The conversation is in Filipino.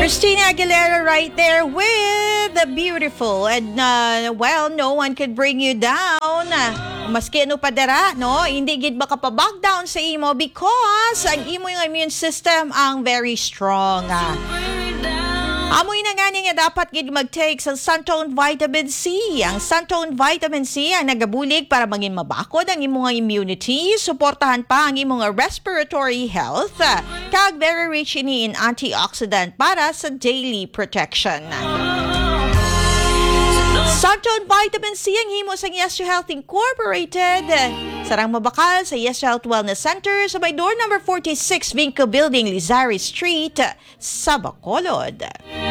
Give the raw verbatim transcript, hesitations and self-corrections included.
Christina Aguilera right there with the beautiful and uh, well, no one could bring you down. Maski ano pa dara, no? Hindi gid makapabag down sa imo because ang imo yung immune system ang very strong. Amoy na gani nga dapat gid mag-take sa Suntone Vitamin C. Ang Suntone Vitamin C ang nagabulig para maging mabakod ang imong immunity, suportahan pa ang imong respiratory health, kag very rich ini in antioxidant para sa daily protection. Suntone Vitamin C ang himo sa Yes to Health Incorporated. Sarang mabakal sa Yes to Health Wellness Center sa may door number forty-six Vinco Building, Lizari Street, sa Bacolod.